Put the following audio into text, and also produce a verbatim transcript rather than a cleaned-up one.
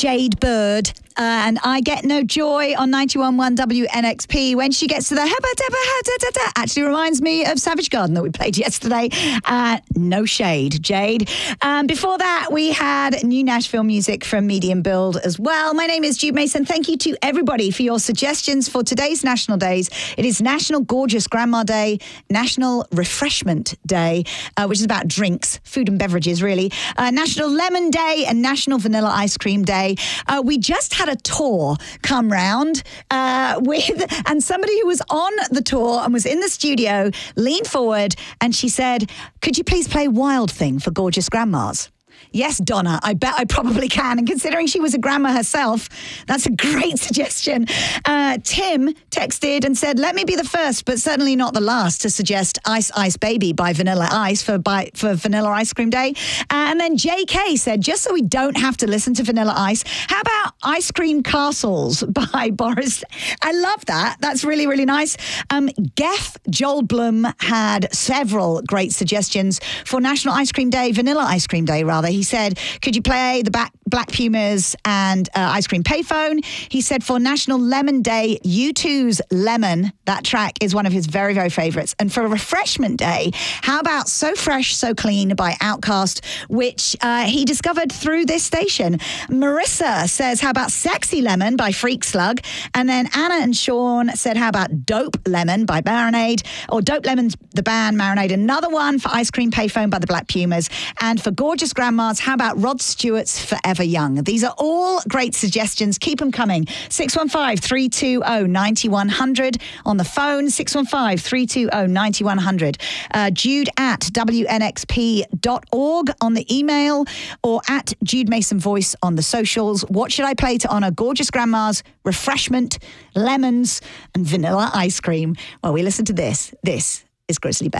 Jade Bird. Uh, and I Get No Joy on ninety-one point one W N X P. When she gets to the hebba debba ha da da da, actually reminds me of Savage Garden that we played yesterday. Uh, no shade, Jade. Um, before that, we had new Nashville music from Medium Build as well. My name is Jude Mason. Thank you to everybody for your suggestions for today's National Days. It is National Gorgeous Grandma Day, National Refreshment Day, uh, which is about drinks, food and beverages, really. Uh, National Lemon Day and National Vanilla Ice Cream Day. Uh, we just had a tour come round uh, with, and somebody who was on the tour and was in the studio leaned forward and she said, "Could you please play Wild Thing for Gorgeous Grandmas?" Yes, Donna, I bet I probably can. And considering she was a grandma herself, that's a great suggestion. Uh, Tim texted and said, "Let me be the first, but certainly not the last, to suggest Ice Ice Baby by Vanilla Ice for by, for Vanilla Ice Cream Day." Uh, and then J K said, "Just so we don't have to listen to Vanilla Ice, how about Ice Cream Castles by Boris?" I love that. That's really, really nice. Um, Geff Joelblum had several great suggestions for National Ice Cream Day, Vanilla Ice Cream Day, rather. He said, "Could you play the back, Black Pumas and uh, Ice Cream Payphone?" He said, for National Lemon Day, U two's Lemon. That track is one of his very, very favourites. And for Refreshment Day, how about So Fresh, So Clean by Outkast, which uh, he discovered through this station. Marissa says, how about Sexy Lemon by Freak Slug? And then Anna and Sean said, how about Dope Lemon by Marinade? Or Dope Lemon's the band, Marinade. Another one for Ice Cream Payphone by the Black Pumas. And for Gorgeous Grandmas, how about Rod Stewart's Forever Young? These are all great suggestions. Keep them coming. six one five, three two zero, nine one zero zero on the phone, six one five, three two zero, nine one zero zero. Uh, Jude at W N X P dot org on the email, or at Jude Mason Voice on the socials. What should I play to honour Gorgeous Grandmas, refreshment, lemons, and vanilla ice cream? Well, we listen to this. This is Grizzly Bear.